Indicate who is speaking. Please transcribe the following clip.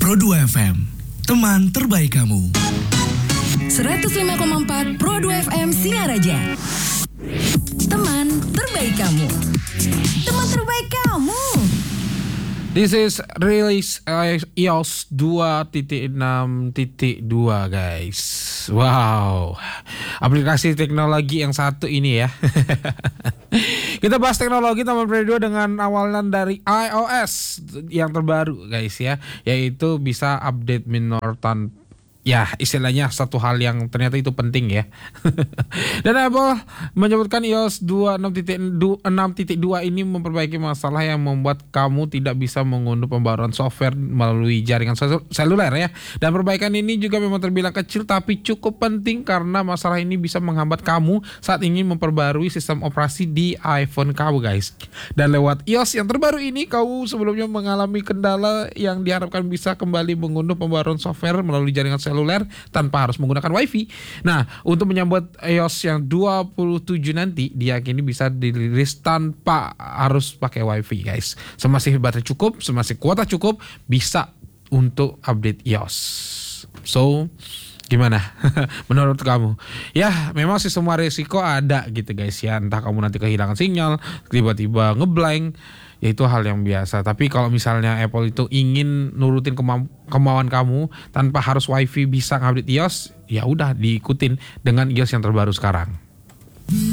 Speaker 1: Pro 2 FM, teman terbaik kamu.
Speaker 2: 105,4 Pro 2 FM Singaraja. Teman terbaik kamu. Teman terbaik kamu.
Speaker 3: This is release iOS 2.6.2 guys. Wow. Aplikasi teknologi yang satu ini ya. Kita bahas teknologi teman Pro 2 dengan awalan dari iOS yang terbaru guys ya, yaitu bisa update minor tanpa, ya istilahnya satu hal yang ternyata itu penting ya. Dan Apple menyebutkan iOS 2.6.2 ini memperbaiki masalah yang membuat kamu tidak bisa mengunduh pembaruan software melalui jaringan seluler ya. Dan perbaikan ini juga memang terbilang kecil tapi cukup penting karena masalah ini bisa menghambat kamu saat ingin memperbarui sistem operasi di iPhone kamu guys. Dan lewat iOS yang terbaru ini kamu sebelumnya mengalami kendala yang diharapkan bisa kembali mengunduh pembaruan software melalui jaringan seluler tanpa harus menggunakan WiFi. Nah, untuk menyambut iOS yang 27 nanti diyakini bisa dirilis tanpa harus pakai WiFi guys. Semasih baterai cukup, semasih kuota cukup, bisa untuk update iOS. So, gimana menurut kamu? Ya, memang sih semua resiko ada gitu guys ya. Entah kamu nanti kehilangan sinyal, tiba-tiba ngeblank, ya itu hal yang biasa. Tapi kalau misalnya Apple itu ingin nurutin kemauan kamu tanpa harus WiFi bisa ngupdate iOS, ya udah diikutin dengan iOS yang terbaru sekarang.